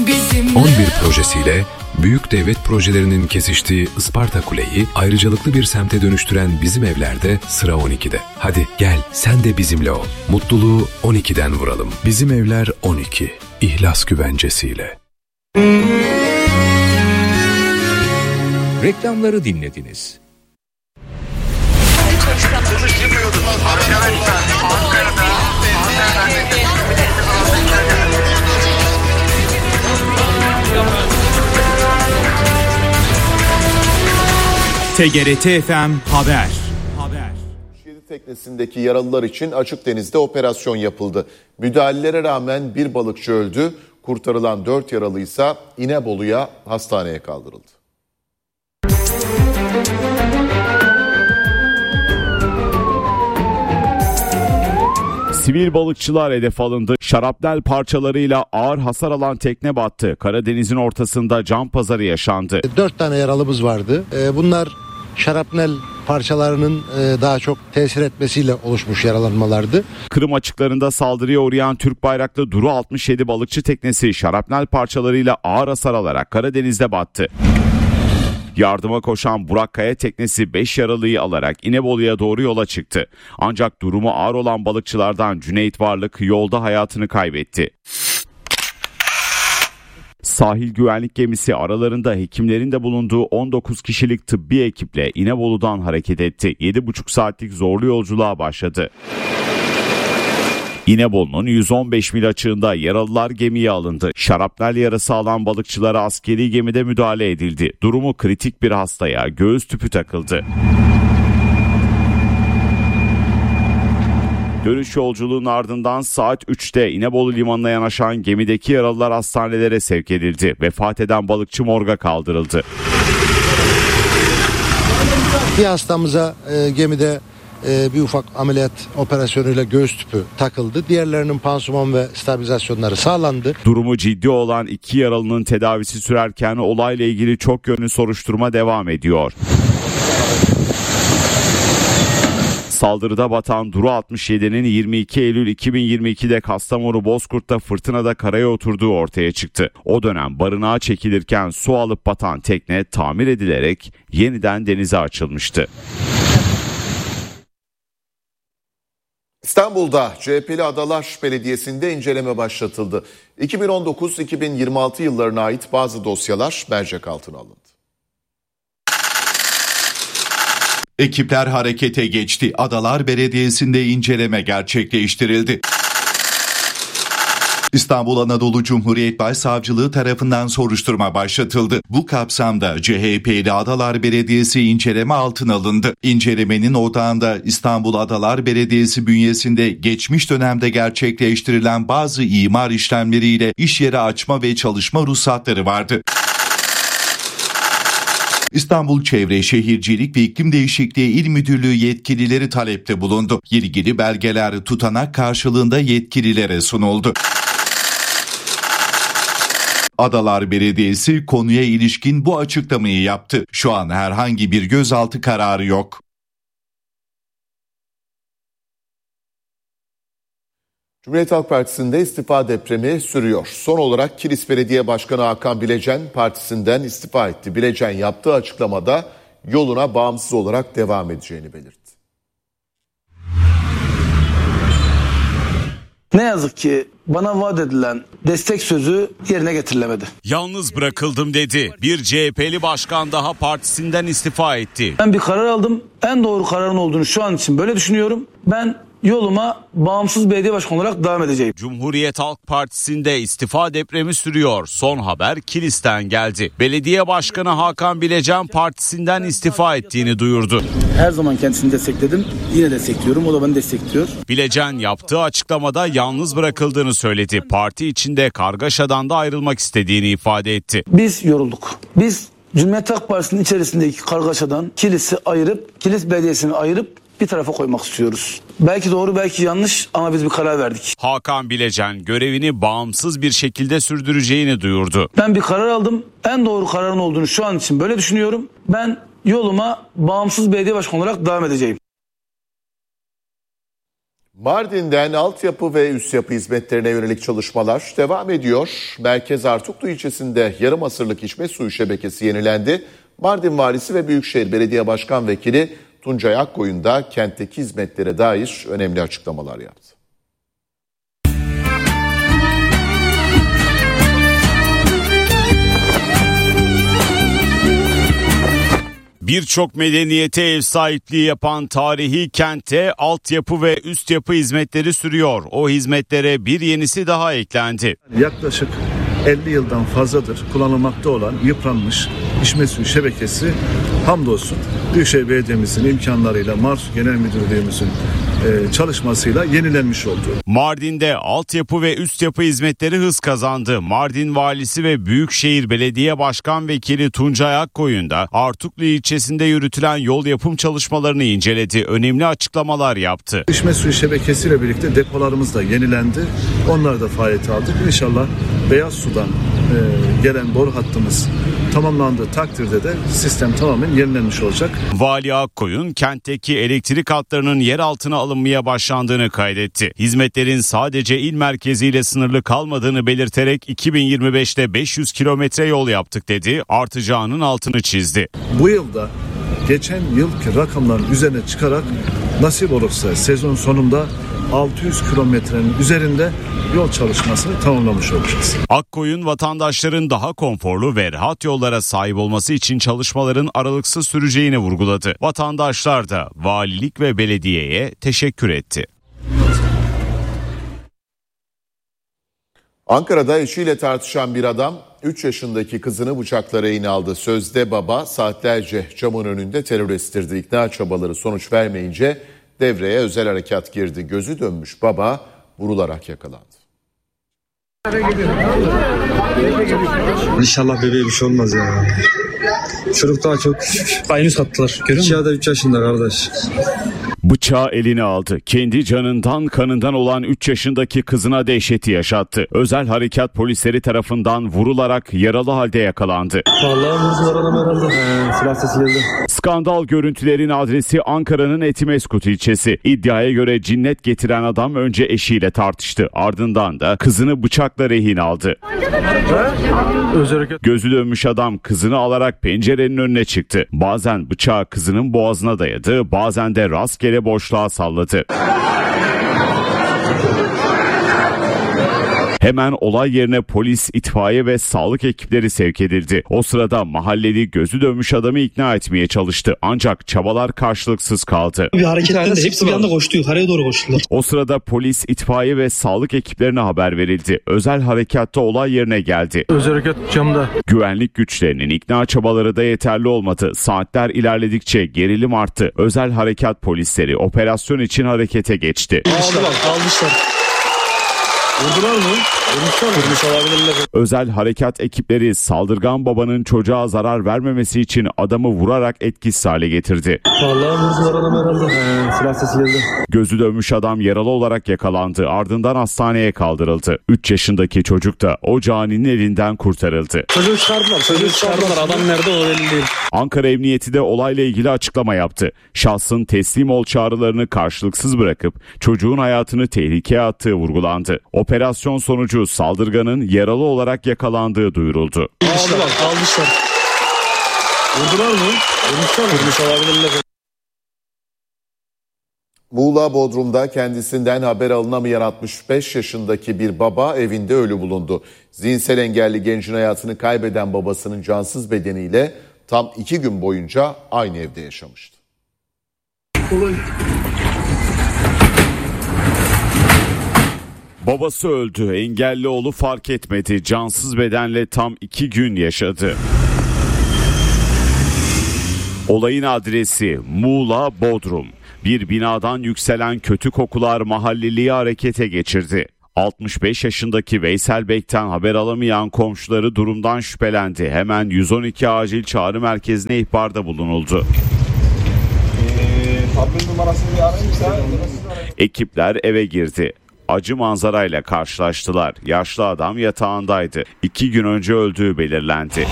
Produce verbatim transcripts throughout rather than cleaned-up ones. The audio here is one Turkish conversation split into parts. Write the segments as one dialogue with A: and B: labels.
A: bizimle.
B: on bir projesiyle büyük devlet projelerinin kesiştiği Isparta Kule'yi ayrıcalıklı bir semte dönüştüren Bizim Evler'de sıra on ikide. Hadi gel sen de bizimle ol. Mutluluğu on ikiden vuralım. Bizim Evler on iki. İhlas güvencesiyle.
C: Reklamları dinlediniz.
D: T G R T F M Haber. Haber.
E: yedi teknesindeki yaralılar için açık denizde operasyon yapıldı. Müdahalelere rağmen bir balıkçı öldü. Kurtarılan dört yaralıysa İnebolu'ya hastaneye kaldırıldı.
F: Sivil balıkçılar hedef alındı. Şarapnel parçalarıyla ağır hasar alan tekne battı. Karadeniz'in ortasında can pazarı yaşandı.
G: Dört tane yaralımız vardı. Bunlar şarapnel parçalarının daha çok tesir etmesiyle oluşmuş yaralanmalardı.
F: Kırım açıklarında saldırıya uğrayan Türk bayraklı Duru altmış yedi balıkçı teknesi şarapnel parçalarıyla ağır hasar alarak Karadeniz'de battı. Yardıma koşan Burak Kaya teknesi beş yaralıyı alarak İnebolu'ya doğru yola çıktı. Ancak durumu ağır olan balıkçılardan Cüneyt Varlık yolda hayatını kaybetti. Sahil güvenlik gemisi aralarında hekimlerin de bulunduğu on dokuz kişilik tıbbi ekiple İnebolu'dan hareket etti. yedi buçuk saatlik zorlu yolculuğa başladı. İnebolu'nun yüz on beş mil açığında yaralılar gemiye alındı. Şarapnel yarası alan balıkçılara askeri gemide müdahale edildi. Durumu kritik bir hastaya göğüs tüpü takıldı. Dönüş yolculuğunun ardından saat üçte İnebolu limanına yanaşan gemideki yaralılar hastanelere sevk edildi. Vefat eden balıkçı morga kaldırıldı.
G: Bir hastamıza e, gemide e, bir ufak ameliyat operasyonuyla göğüs tüpü takıldı. Diğerlerinin pansuman ve stabilizasyonları sağlandı.
F: Durumu ciddi olan iki yaralının tedavisi sürerken olayla ilgili çok yönlü soruşturma devam ediyor. Saldırıda batan Duru altmış yedinin yirmi iki Eylül iki bin yirmi ikide Kastamonu Bozkurt'ta fırtınada karaya oturduğu ortaya çıktı. O dönem barınağa çekilirken su alıp batan tekne tamir edilerek yeniden denize açılmıştı.
E: İstanbul'da C H P'li Adalar Belediyesi'nde inceleme başlatıldı. iki bin on dokuz iki bin yirmi altı yıllarına ait bazı dosyalar mercek altına alındı.
H: Ekipler harekete geçti. Adalar Belediyesi'nde inceleme gerçekleştirildi. İstanbul Anadolu Cumhuriyet Başsavcılığı tarafından soruşturma başlatıldı. Bu kapsamda C H P'li Adalar Belediyesi inceleme altına alındı. İncelemenin odağında İstanbul Adalar Belediyesi bünyesinde geçmiş dönemde gerçekleştirilen bazı imar işlemleriyle iş yeri açma ve çalışma ruhsatları vardı. İstanbul Çevre Şehircilik ve İklim Değişikliği İl Müdürlüğü yetkilileri talepte bulundu. İlgili belgeler tutanak karşılığında yetkililere sunuldu. Adalar Belediyesi konuya ilişkin bu açıklamayı yaptı. Şu an herhangi bir gözaltı kararı yok.
E: Cumhuriyet Halk Partisi'nde istifa depremi sürüyor. Son olarak Kilis Belediye Başkanı Hakan Bilecen partisinden istifa etti. Bilecen yaptığı açıklamada yoluna bağımsız olarak devam edeceğini belirtti.
I: Ne yazık ki bana vaat edilen destek sözü yerine getirilemedi.
F: Yalnız bırakıldım dedi. Bir C H P'li başkan daha partisinden istifa etti.
I: Ben bir karar aldım. En doğru kararın olduğunu şu an için böyle düşünüyorum. Ben yoluma bağımsız belediye başkanı olarak devam edeceğim.
F: Cumhuriyet Halk Partisi'nde istifa depremi sürüyor. Son haber Kilis'ten geldi. Belediye Başkanı Hakan Bilecen partisinden istifa ettiğini duyurdu.
I: Her zaman kendisini destekledim. Yine destekliyorum. O da beni destekliyor.
F: Bilecen yaptığı açıklamada yalnız bırakıldığını söyledi. Parti içinde kargaşadan da ayrılmak istediğini ifade etti.
I: Biz yorulduk. Biz Cumhuriyet Halk Partisi'nin içerisindeki kargaşadan Kilis'i ayırıp, Kilis Belediyesi'ni ayırıp bir tarafa koymak istiyoruz. Belki doğru, belki yanlış ama biz bir karar verdik.
F: Hakan Bilecen görevini bağımsız bir şekilde sürdüreceğini duyurdu.
I: Ben bir karar aldım. En doğru kararın olduğunu şu an için böyle düşünüyorum. Ben yoluma bağımsız belediye başkanı olarak devam edeceğim.
E: Mardin'den altyapı ve üst yapı hizmetlerine yönelik çalışmalar devam ediyor. Merkez Artuklu ilçesinde yarım asırlık içme suyu şebekesi yenilendi. Mardin Valisi ve Büyükşehir Belediye Başkan Vekili Tuncay Akkoyun da kentteki hizmetlere dair önemli açıklamalar yaptı.
F: Birçok medeniyete ev sahipliği yapan tarihi kente altyapı ve üst yapı hizmetleri sürüyor. O hizmetlere bir yenisi daha eklendi.
A: Yaklaşık elli yıldan fazladır kullanılmakta olan yıpranmış içme suyu şebekesi hamdolsun Büyükşehir Belediye'mizin imkanlarıyla, Mars Genel Müdürlüğümüzün e, çalışmasıyla yenilenmiş oldu.
F: Mardin'de altyapı ve üst yapı hizmetleri hız kazandı. Mardin Valisi ve Büyükşehir Belediye Başkan Vekili Tuncay Akkoyun da Artuklu ilçesinde yürütülen yol yapım çalışmalarını inceledi. Önemli açıklamalar yaptı.
A: İçme suyu şebekesiyle birlikte depolarımız da yenilendi. Onları da faaliyete aldık. İnşallah Beyaz Su'dan e, gelen boru hattımız tamamlandığı takdirde de sistem tamamen yenilenmiş olacak.
F: Vali Akkoyun kentteki elektrik hatlarının yer altına alınmaya başlandığını kaydetti. Hizmetlerin sadece il merkeziyle sınırlı kalmadığını belirterek iki bin yirmi beşte beş yüz kilometre yol yaptık dedi. Artacağının altını çizdi.
A: Bu yılda geçen yılki rakamların üzerine çıkarak nasip olursa sezon sonunda altı yüz kilometrenin üzerinde yol çalışmasını tamamlamış olacağız.
F: Akkoyun vatandaşların daha konforlu ve rahat yollara sahip olması için çalışmaların aralıksız süreceğini vurguladı. Vatandaşlar da valilik ve belediyeye teşekkür etti.
E: Ankara'da eşiyle tartışan bir adam üç yaşındaki kızını bıçakla rehin aldı. Sözde baba saatlerce camın önünde terör estirdi. İkna çabaları sonuç vermeyince devreye özel harekat girdi. Gözü dönmüş baba vurularak yakalandı.
C: İnşallah bebeğe bir şey olmaz ya. Çocuk daha çok küçük. Aynı sattılar. iki ya da üç yaşında kardeş.
F: Bıçağı eline aldı. Kendi canından kanından olan üç yaşındaki kızına dehşeti yaşattı. Özel harekat polisleri tarafından vurularak yaralı halde yakalandı.
C: Vallahi vurdular adam herhalde. Ee, silah sesi geldi.
F: Skandal görüntülerin adresi Ankara'nın Etimeskut ilçesi. İddiaya göre cinnet getiren adam önce eşiyle tartıştı. Ardından da kızını bıçakla rehin aldı. Gözü dönmüş adam kızını alarak pencerenin önüne çıktı. Bazen bıçağı kızının boğazına dayadı, bazen de rastgele boşluğa salladı. Hemen olay yerine polis, itfaiye ve sağlık ekipleri sevk edildi. O sırada mahalleli gözü dönmüş adamı ikna etmeye çalıştı. Ancak çabalar karşılıksız kaldı.
C: Bir hareketten de hepsi bir anda koştu. Yukarıya doğru koştular.
F: O sırada polis, itfaiye ve sağlık ekiplerine haber verildi. Özel harekatta olay yerine geldi.
C: Özel harekat camda.
F: Güvenlik güçlerinin ikna çabaları da yeterli olmadı. Saatler ilerledikçe gerilim arttı. Özel harekat polisleri operasyon için harekete geçti.
C: Aldılar, almışlar. Vurdular mı? Vurmuş olabilirler.
F: Özel harekat ekipleri saldırgan babanın çocuğa zarar vermemesi için adamı vurarak etkisiz hale getirdi.
C: Vallahi vurdular adam herhalde. Ee, silah sesi geldi.
F: Gözü dönmüş adam yaralı olarak yakalandı. Ardından hastaneye kaldırıldı. üç yaşındaki çocuk da o caninin elinden kurtarıldı.
C: Çocuğu çıkardılar. Çocuğu çıkardılar. Adam nerede o belli değil.
F: Ankara Emniyeti de olayla ilgili açıklama yaptı. Şahsın teslim ol çağrılarını karşılıksız bırakıp çocuğun hayatını tehlikeye attığı vurgulandı. Operasyon sonucu saldırganın yaralı olarak yakalandığı duyuruldu.
C: Aldılar, almışlar. Vurdular mı? Vurmuşlar mı? Vurmuş olabilirler.
E: Muğla Bodrum'da kendisinden haber alınamayan altmış beş yaşındaki bir baba evinde ölü bulundu. Zihinsel engelli gencin hayatını kaybeden babasının cansız bedeniyle tam iki gün boyunca aynı evde yaşamıştı.
F: Babası öldü, engelli oğlu fark etmedi. Cansız bedenle tam iki gün yaşadı. Olayın adresi Muğla Bodrum. Bir binadan yükselen kötü kokular mahalleliyi harekete geçirdi. altmış beş yaşındaki Veysel Bek'ten haber alamayan komşuları durumdan şüphelendi. Hemen yüz on iki acil çağrı merkezine ihbarda bulunuldu. Ekipler eve girdi. Acı manzarayla karşılaştılar. Yaşlı adam yatağındaydı. İki gün önce öldüğü belirlendi.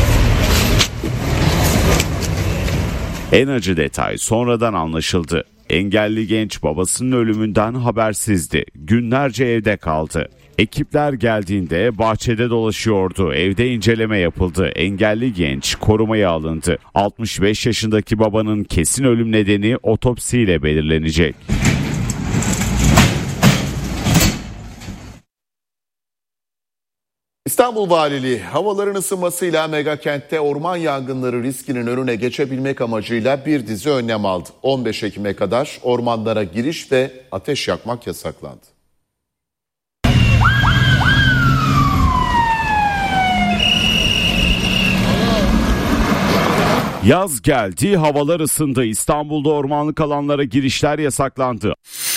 F: En acı detay sonradan anlaşıldı. Engelli genç babasının ölümünden habersizdi. Günlerce evde kaldı. Ekipler geldiğinde bahçede dolaşıyordu. Evde inceleme yapıldı. Engelli genç korumaya alındı. altmış beş yaşındaki babanın kesin ölüm nedeni otopsiyle belirlenecek.
E: İstanbul Valiliği havaların ısınmasıyla megakentte orman yangınları riskinin önüne geçebilmek amacıyla bir dizi önlem aldı. on beş Ekim'e kadar ormanlara giriş ve ateş yakmak yasaklandı.
F: Yaz geldi, havalar ısındı. İstanbul'da ormanlık alanlara girişler yasaklandı.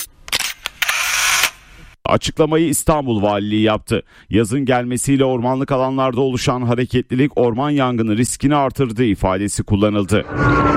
F: Açıklamayı İstanbul Valiliği yaptı. Yazın gelmesiyle ormanlık alanlarda oluşan hareketlilik orman yangını riskini artırdığı ifadesi kullanıldı.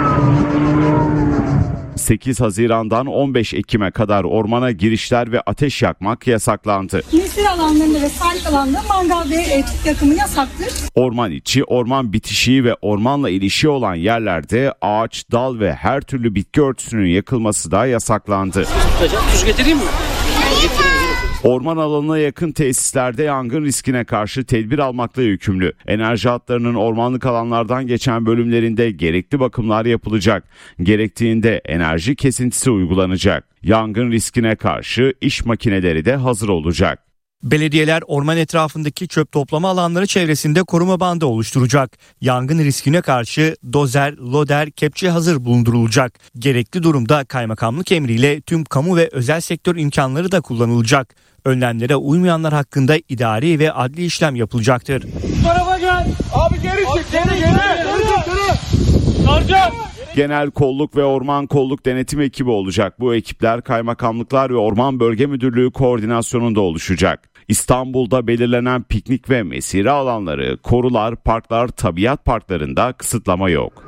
F: sekiz Haziran'dan on beş Ekim'e kadar ormana girişler ve ateş yakmak yasaklandı.
J: Kilisler alanlarında ve sahil alanlarında mangal ve tüp yakımı yasaktır.
F: Orman içi, orman bitişiği ve ormanla ilişiği olan yerlerde ağaç, dal ve her türlü bitki örtüsünün yakılması da yasaklandı.
K: Tuz getireyim mi?
F: Orman alanına yakın tesislerde yangın riskine karşı tedbir almakla yükümlü. Enerji hatlarının ormanlık alanlardan geçen bölümlerinde gerekli bakımlar yapılacak. Gerektiğinde enerji kesintisi uygulanacak. Yangın riskine karşı iş makineleri de hazır olacak.
L: Belediyeler orman etrafındaki çöp toplama alanları çevresinde koruma bandı oluşturacak. Yangın riskine karşı dozer, loder, kepçe hazır bulundurulacak. Gerekli durumda kaymakamlık emriyle tüm kamu ve özel sektör imkanları da kullanılacak. Önlemlere uymayanlar hakkında idari ve adli işlem yapılacaktır.
K: Tarafa gel. Abi geri çık. Geri geri. Sarcan.
F: Genel kolluk ve orman kolluk denetim ekibi olacak. Bu ekipler kaymakamlıklar ve orman bölge müdürlüğü koordinasyonunda oluşacak. İstanbul'da belirlenen piknik ve mesire alanları, korular, parklar, tabiat parklarında kısıtlama yok.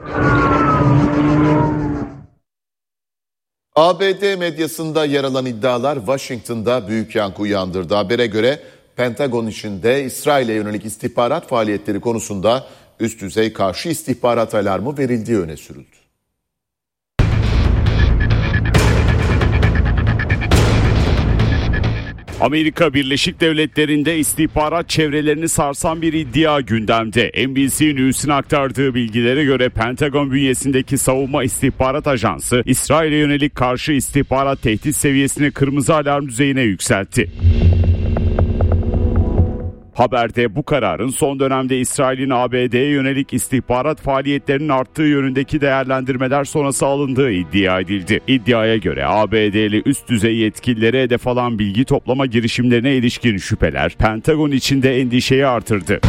E: A B D medyasında yer alan iddialar Washington'da büyük yankı uyandırdı. Habere göre Pentagon içinde İsrail'e yönelik istihbarat faaliyetleri konusunda üst düzey karşı istihbarat alarmı verildiği öne sürüldü.
F: Amerika Birleşik Devletleri'nde istihbarat çevrelerini sarsan bir iddia gündemde. N B C News'un aktardığı bilgilere göre Pentagon bünyesindeki Savunma İstihbarat Ajansı, İsrail'e yönelik karşı istihbarat tehdit seviyesini kırmızı alarm düzeyine yükseltti. Haberde bu kararın son dönemde İsrail'in A B D'ye yönelik istihbarat faaliyetlerinin arttığı yönündeki değerlendirmeler sonrası alındığı iddia edildi. İddiaya göre A B D'li üst düzey yetkililere hedef alan bilgi toplama girişimlerine ilişkin şüpheler Pentagon içinde endişeyi artırdı.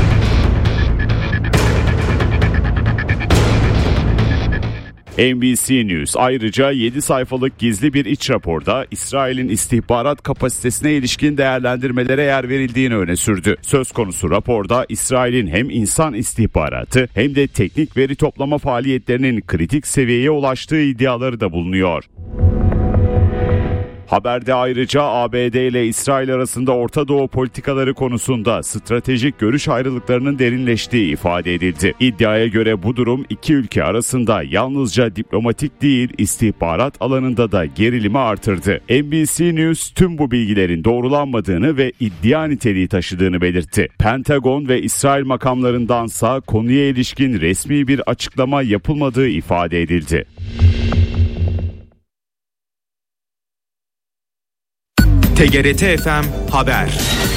F: N B C News ayrıca yedi sayfalık gizli bir iç raporda İsrail'in istihbarat kapasitesine ilişkin değerlendirmelere yer verildiğini öne sürdü. Söz konusu raporda İsrail'in hem insan istihbaratı hem de teknik veri toplama faaliyetlerinin kritik seviyeye ulaştığı iddiaları da bulunuyor. Haberde ayrıca A B D ile İsrail arasında Orta Doğu politikaları konusunda stratejik görüş ayrılıklarının derinleştiği ifade edildi. İddiaya göre bu durum iki ülke arasında yalnızca diplomatik değil, istihbarat alanında da gerilimi artırdı. N B C News tüm bu bilgilerin doğrulanmadığını ve iddia niteliği taşıdığını belirtti. Pentagon ve İsrail makamlarındansa konuya ilişkin resmi bir açıklama yapılmadığı ifade edildi.
D: T G R T F M Haber.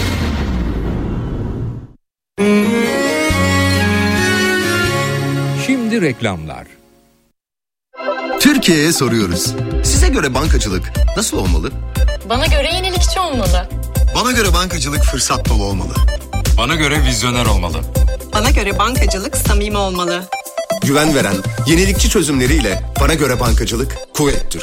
M: Şimdi reklamlar.
N: Türkiye'ye soruyoruz. Size göre bankacılık nasıl olmalı?
O: Bana göre yenilikçi olmalı.
N: Bana göre bankacılık fırsat dolu olmalı.
M: Bana göre vizyoner olmalı.
P: Bana göre bankacılık samimi olmalı.
N: Güven veren, yenilikçi çözümleriyle bana göre bankacılık Kuvvet Türk.